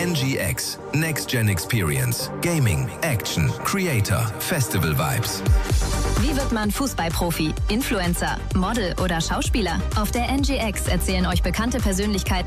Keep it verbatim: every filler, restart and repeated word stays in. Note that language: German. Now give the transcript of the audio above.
N G X. Next Gen Experience. Gaming, Action, Creator, Festival Vibes. Wie wird man Fußballprofi, Influencer, Model oder Schauspieler? Auf der N G X erzählen euch bekannte Persönlichkeiten